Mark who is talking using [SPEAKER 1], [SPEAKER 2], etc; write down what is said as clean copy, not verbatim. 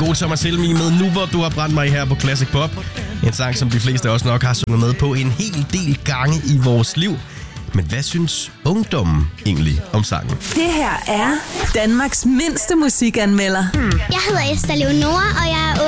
[SPEAKER 1] god Thomas Helmig med Nu hvor du har brændt mig her på Classic Pop. En sang, som de fleste også nok har sunget med på en hel del gange i vores liv. Men hvad synes ungdommen egentlig om sangen?
[SPEAKER 2] Det her er Danmarks mindste musikanmelder.
[SPEAKER 3] Jeg hedder Esther Leonora, og jeg er